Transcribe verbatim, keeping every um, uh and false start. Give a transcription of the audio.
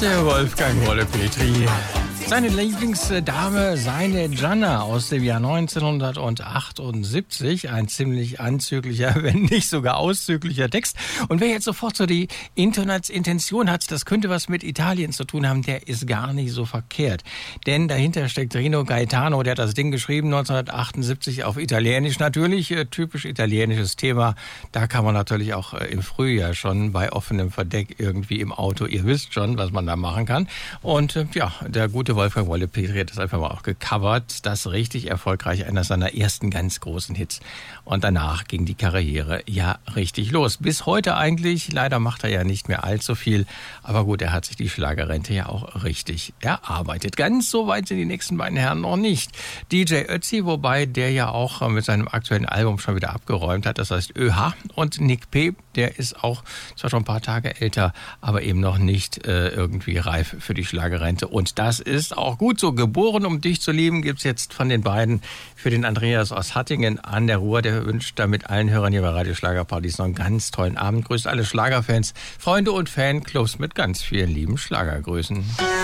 der Wolfgang Wolle-Petri. Seine Lieblingsdame, seine Gianna aus dem Jahr neunzehnhundertachtundsiebzig. Ein ziemlich anzüglicher, wenn nicht sogar auszüglicher Text. Und wer jetzt sofort so die Intention hat, das könnte was mit Italien zu tun haben, der ist gar nicht so verkehrt. Denn dahinter steckt Rino Gaetano, der hat das Ding geschrieben, neunzehnhundertachtundsiebzig auf Italienisch. Natürlich, typisch italienisches Thema. Da kann man natürlich auch im Frühjahr schon bei offenem Verdeck irgendwie im Auto, ihr wisst schon, was man da machen kann. Und ja, der gute Wolfgang Wolle-Petri hat das einfach mal auch gecovert. Das richtig erfolgreich, einer seiner ersten ganz großen Hits. Und danach ging die Karriere ja richtig los. Bis heute eigentlich. Leider macht er ja nicht mehr allzu viel. Aber gut, er hat sich die Schlagerrente ja auch richtig erarbeitet. Ganz so weit sind die nächsten beiden Herren noch nicht. D J Ötzi, wobei der ja auch mit seinem aktuellen Album schon wieder abgeräumt hat. Das heißt ÖH. Und Nick P., der ist auch zwar schon ein paar Tage älter, aber eben noch nicht äh, irgendwie reif für die Schlagerrente. Und das ist auch gut so. Geboren, um dich zu lieben, gibt's jetzt von den beiden für den Andreas aus Hattingen an der Ruhr. Der wünscht damit allen Hörern hier bei Radio Schlagerpartys noch einen ganz tollen Abend. Grüßt alle Schlagerfans, Freunde und Fanclubs mit ganz vielen lieben Schlagergrüßen.